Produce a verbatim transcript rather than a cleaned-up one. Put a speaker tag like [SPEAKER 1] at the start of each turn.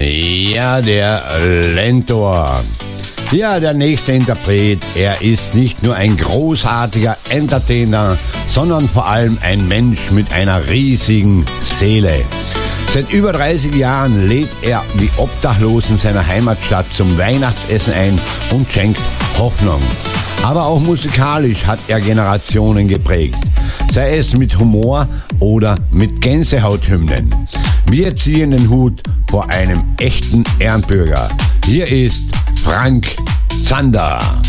[SPEAKER 1] Ja, der Lentor. Ja, der nächste Interpret. Er ist nicht nur ein großartiger Entertainer, sondern vor allem ein Mensch mit einer riesigen Seele. Seit über dreißig Jahren lädt er die Obdachlosen seiner Heimatstadt zum Weihnachtsessen ein und schenkt Hoffnung. Aber auch musikalisch hat er Generationen geprägt, sei es mit Humor oder mit Gänsehauthymnen. Wir ziehen den Hut vor einem echten Ehrenbürger. Hier ist Frank Zander.